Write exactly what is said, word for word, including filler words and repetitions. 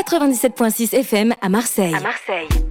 quatre-vingt-dix-sept virgule six F M à Marseille. À Marseille.